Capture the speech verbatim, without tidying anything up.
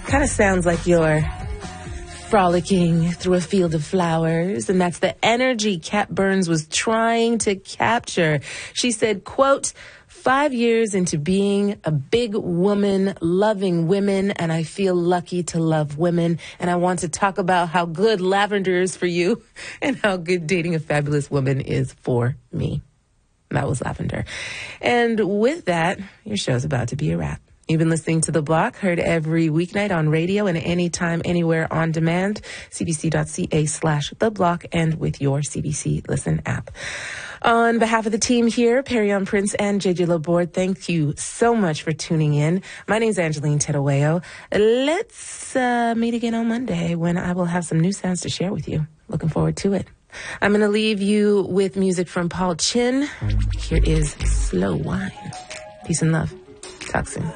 Kind of sounds like you're frolicking through a field of flowers, and that's the energy Kat Burns was trying to capture. She said, quote, five years into being a big woman, loving women, and I feel lucky to love women, and I want to talk about how good lavender is for you and how good dating a fabulous woman is for me. That was Lavender. And with that, your show's about to be a wrap. You've been listening to The Block, heard every weeknight on radio and anytime, anywhere on demand, cbc.ca slash The Block, and with your C B C Listen app. On behalf of the team here, Perion Prince and J J Laborde, thank you so much for tuning in. My name's Angeline Tedoeo. Let's uh, meet again on Monday when I will have some new sounds to share with you. Looking forward to it. I'm going to leave you with music from Paul Chin. Here is Slow Wine. Peace and love. Talk soon.